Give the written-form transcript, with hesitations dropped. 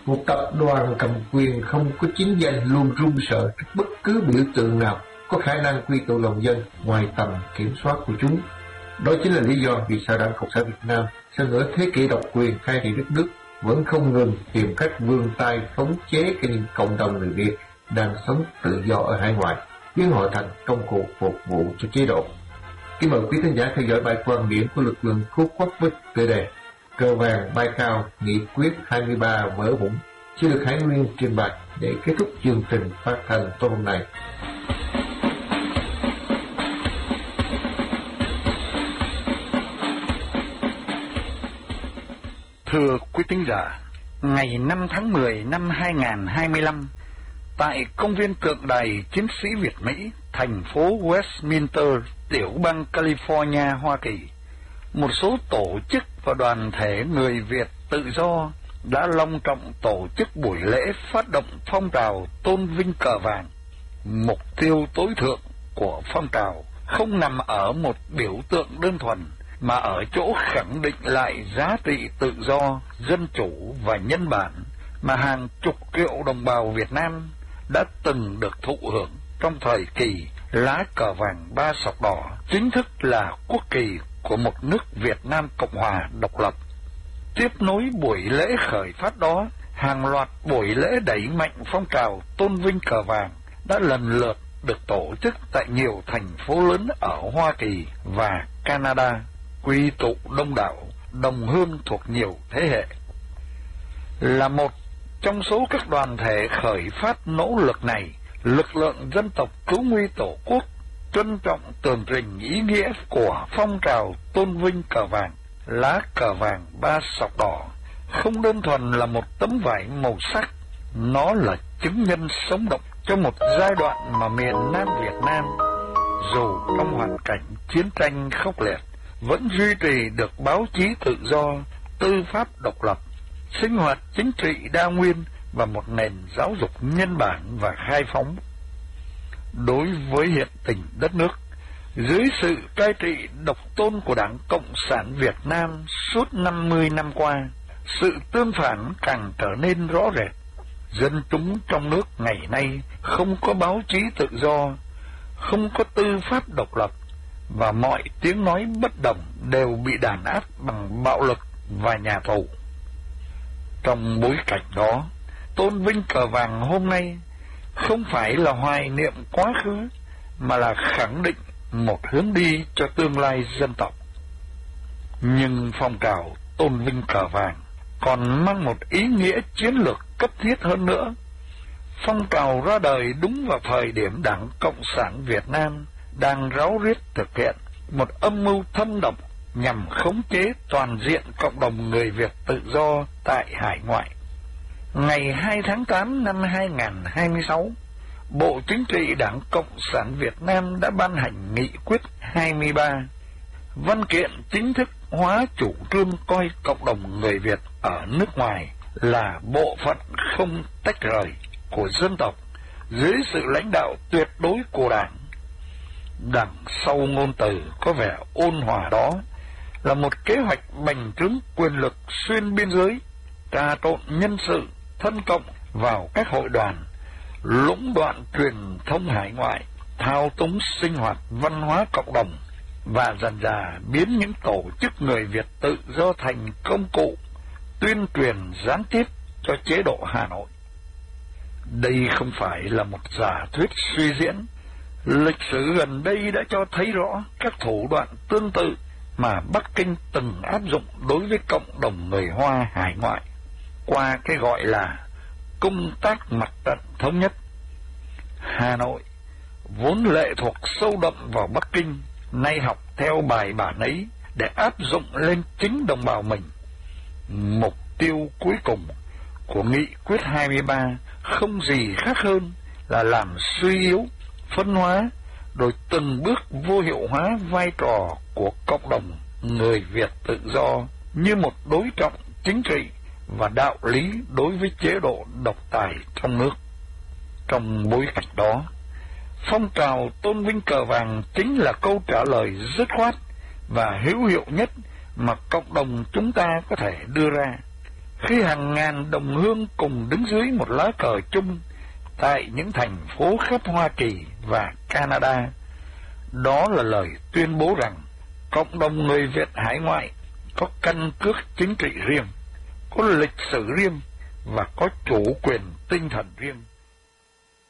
Một tập đoàn cầm quyền không có chính danh luôn run sợ trước bất cứ biểu tượng nào có khả năng quy tụ lòng dân ngoài tầm kiểm soát của chúng. Đó chính là lý do vì sao Đảng Cộng sản Việt Nam sau nửa thế kỷ độc quyền cai trị đất nước vẫn không ngừng tìm cách vươn tay khống chế những cộng đồng người Việt đang sống tự do ở hải ngoại, biến họ thành công cụ phục vụ cho chế độ. Kính mời quý khán giả theo dõi bài quan điểm của lực lượng cứu quốc với tựa đề Cờ vàng bay cao, nghị quyết 23 vỡ vụn, sẽ được Hải Nguyên trình bày để kết thúc chương trình phát thanh tối hôm nay. Thưa quý thính giả, ngày 5 tháng 10 năm 2025, tại công viên tượng đài chiến sĩ Việt Mỹ, thành phố Westminster, tiểu bang California, Hoa Kỳ, một số tổ chức và đoàn thể người Việt tự do đã long trọng tổ chức buổi lễ phát động phong trào tôn vinh cờ vàng. Mục tiêu tối thượng của phong trào không nằm ở một biểu tượng đơn thuần, mà ở chỗ khẳng định lại giá trị tự do, dân chủ và nhân bản mà hàng chục triệu đồng bào Việt Nam đã từng được thụ hưởng trong thời kỳ lá cờ vàng ba sọc đỏ chính thức là quốc kỳ của một nước Việt Nam Cộng Hòa độc lập. Tiếp nối buổi lễ khởi phát đó, hàng loạt buổi lễ đẩy mạnh phong trào tôn vinh cờ vàng đã lần lượt được tổ chức tại nhiều thành phố lớn ở Hoa Kỳ và Canada, quy tụ đông đảo đồng hương thuộc nhiều thế hệ. Là một trong số các đoàn thể khởi phát nỗ lực này, lực lượng dân tộc cứu nguy Tổ quốc trân trọng tường trình ý nghĩa của phong trào tôn vinh cờ vàng. Lá cờ vàng ba sọc đỏ không đơn thuần là một tấm vải màu sắc, nó là chứng nhân sống động cho một giai đoạn mà miền Nam Việt Nam, dù trong hoàn cảnh chiến tranh khốc liệt, vẫn duy trì được báo chí tự do, tư pháp độc lập, sinh hoạt chính trị đa nguyên và một nền giáo dục nhân bản và khai phóng. Đối với hiện tình đất nước, dưới sự cai trị độc tôn của Đảng Cộng sản Việt Nam suốt 50 năm qua, sự tương phản càng trở nên rõ rệt. Dân chúng trong nước ngày nay không có báo chí tự do, không có tư pháp độc lập, và mọi tiếng nói bất đồng đều bị đàn áp bằng bạo lực và nhà tù. Trong bối cảnh đó, tôn vinh cờ vàng hôm nay không phải là hoài niệm quá khứ, mà là khẳng định một hướng đi cho tương lai dân tộc. Nhưng phong trào tôn vinh cờ vàng còn mang một ý nghĩa chiến lược cấp thiết hơn nữa. Phong trào ra đời đúng vào thời điểm Đảng Cộng sản Việt Nam đang ráo riết thực hiện một âm mưu thâm độc nhằm khống chế toàn diện cộng đồng người Việt tự do tại hải ngoại. Ngày 2 tháng 8 năm 2026, Bộ Chính trị Đảng Cộng sản Việt Nam đã ban hành nghị quyết 23, văn kiện chính thức hóa chủ trương coi cộng đồng người Việt ở nước ngoài là bộ phận không tách rời của dân tộc dưới sự lãnh đạo tuyệt đối của Đảng. Đằng sau ngôn từ có vẻ ôn hòa đó là một kế hoạch bành trướng quyền lực xuyên biên giới, trà trộn nhân sự thân cộng vào các hội đoàn, lũng đoạn truyền thông hải ngoại, thao túng sinh hoạt văn hóa cộng đồng và dần dà biến những tổ chức người Việt tự do thành công cụ tuyên truyền gián tiếp cho chế độ Hà Nội. Đây không phải là một giả thuyết suy diễn. Lịch sử gần đây đã cho thấy rõ các thủ đoạn tương tự mà Bắc Kinh từng áp dụng đối với cộng đồng người Hoa hải ngoại qua cái gọi là công tác mặt trận thống nhất. Hà Nội vốn lệ thuộc sâu đậm vào Bắc Kinh, nay học theo bài bản ấy để áp dụng lên chính đồng bào mình. Mục tiêu cuối cùng của nghị quyết 23 không gì khác hơn là làm suy yếu, phân hóa, rồi từng bước vô hiệu hóa vai trò của cộng đồng người Việt tự do như một đối trọng chính trị và đạo lý đối với chế độ độc tài trong nước. Trong bối cảnh đó, phong trào tôn vinh cờ vàng chính là câu trả lời dứt khoát và hữu hiệu nhất mà cộng đồng chúng ta có thể đưa ra. khi hàng ngàn đồng hương cùng đứng dưới một lá cờ chung tại những thành phố khắp Hoa Kỳ và Canada. Đó là lời tuyên bố rằng cộng đồng người Việt hải ngoại có căn cước chính trị riêng, có lịch sử riêng và có chủ quyền tinh thần riêng.